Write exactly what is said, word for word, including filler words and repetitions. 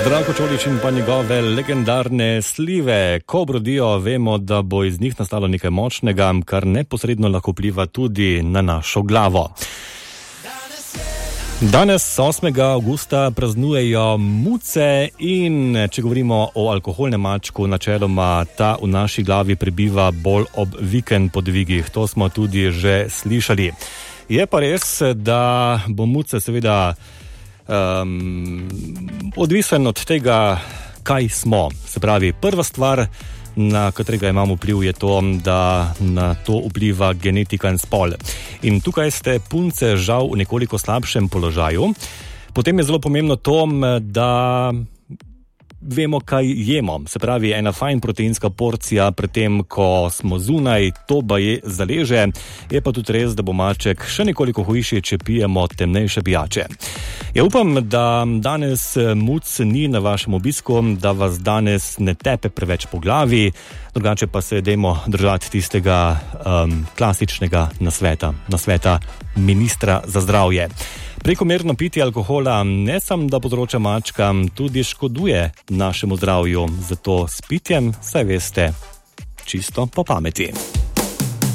Zdravko Čolić in pa njegove legendarne slive. Ko brodijo, vemo, da bo iz njih nastalo nekaj močnega, kar neposredno lahko vpliva tudi na našo glavo. Danes, osmega avgusta, praznujejo muce in če govorimo o alkoholnem mačku, načeloma ta v naši glavi prebiva bolj ob vikend podvigih. To smo tudi že slišali. Je pa res, da bo muce seveda um, odvisen od tega, kaj smo. Se pravi, prva stvar, na katerega imamo vpliv, je to, da na to vpliva genetika in spol. In tukaj ste punce žal v nekoliko slabšem položaju. Potem je zelo pomembno to, da vemo, kaj jemo. Se pravi, ena fajn proteinska porcija pred tem, ko smo zunaj, to baje zaleže. Je pa tudi res, da bo maček še nekoliko hujši, če pijemo temnejše pijače. Ja, upam, da danes muc ni na vašem obisku, da vas danes ne tepe preveč po glavi, drugače pa se dajmo držati tistega um, klasičnega nasveta, nasveta ministra za zdravje. Prekomerno pitje alkohola ne samo, da povzroča mačkam, tudi škoduje našemu zdravju. Zato s pitjem, saj veste, čisto po pameti.